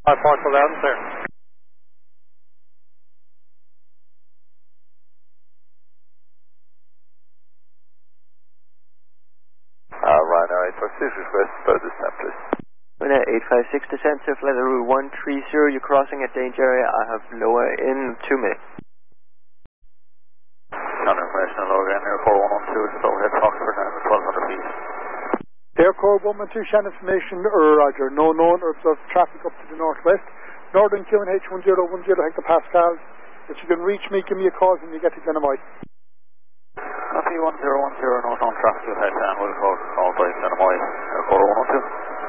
5 Park 11, sir. Ryanair 856, request for descent, please. Ryanair 856, descent to flight route 130, you're crossing a danger area. I have lower in 2 minutes. Counter information on log in, Air 4112, just overhead Foxford and 1200 feet. Aircore 112, Shannon information, Roger. No known or observed traffic up to the northwest. Northern QNH 1010 hectopascals. If you can reach me, give me a call when you get to Glenamite. Copy 1010, no known traffic ahead, and we'll call by Glenamite, Air 4112.